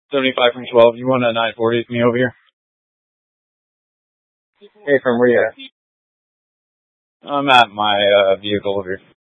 75 from 12. You want a 940 with me over here? Hey, from where you at? I'm at my vehicle over here.